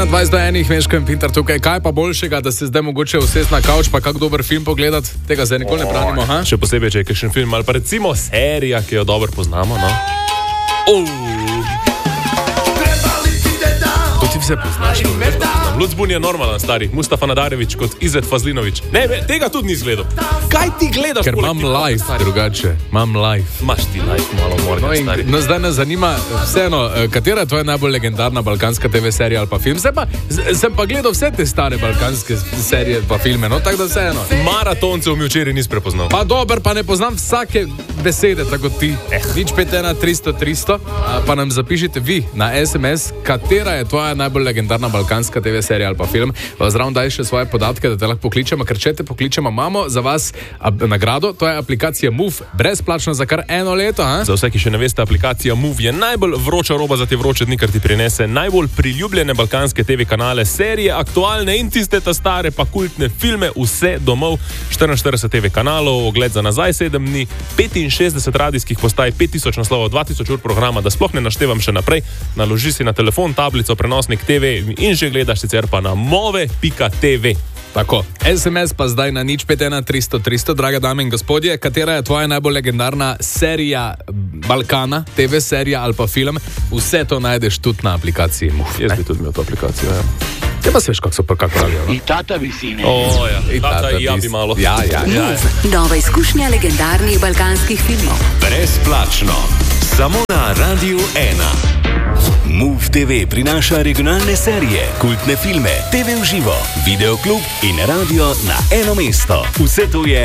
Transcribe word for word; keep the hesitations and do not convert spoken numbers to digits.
dvajset do ena, Meško in Pintar tukaj. Kaj pa boljšega, da se zdaj mogoče usesti na kavč, pa kak dober film pogledati? Tega zdaj nikoli ne branimo, ha? Še posebej, če je kakšen film ali pa recimo serija, ki jo dobro poznamo, no? Oh. To ti vse poznaš, no? Lucbun je normalen, stari. Mustafa Nadarević kot Izet Fazlinović. Ne, tega tudi ni izgledal. Kaj ti gledaš? Ker imam live, drugače. Imam live. Imaš ti live, malo morga, no, stari. No, zdaj nas zanima vseeno, katera je tvoja najbolj legendarna balkanska te ve serija ali pa film. Sem pa, sem pa gledal vse te stare balkanske serije pa filme, no, tako da vseeno. Maratoncev mi včeraj nis prepoznal. Pa dober, pa ne poznam vsake besede, tako ti. Eh. nič pet ena tristo tristo, pa nam zapišite vi na es em es, katera je tvoja najbolj legendarna balkanska te ve serija ali pa film. Zraven daj še svoje podatke, da te lahko pokličemo, ker če te pokličemo, imamo za vas ab, nagrado, to je aplikacija Move, brezplačno za kar eno leto. Ha? Za vse, ki še ne veste, aplikacija Move je najbolj vroča roba za te vroče dni, ker ti prinese najbolj priljubljene balkanske te ve kanale, serije, aktualne in tiste ta stare pa kultne filme, vse domov, štiriinštirideset te ve kanalov, ogled za nazaj sedem dni, petinšestdeset radijskih postaj, pet tisoč naslovov, dva tisoč ur programa, da sploh ne naštevam še naprej. Naloži si na telefon, tablico, prenosnik te ve in že gledaš, sicer pa na move pika te ve. Tako, es em es pa zdaj na nič pet ena tristo tristo, drage dame in gospodje, katera je tvoja najbolj legendarna serija Balkana, te ve serija ali pa film, vse to najdeš tudi na aplikaciji Move. Jaz bi tudi imel to aplikacijo, ja. Te pa sveš, kako so pa kako pravijo, no? I tata visine. O, ja, I tata, tata i ja bi bis- malo. Ja, ja, ja. Move. Nova izkušnja legendarnih balkanskih filmov. Brezplačno. Samo na Radiu ena. Move te ve prinaša regionalne serije, kultne filme, te ve v živo, videoklub in radio na eno mesto. Vse to je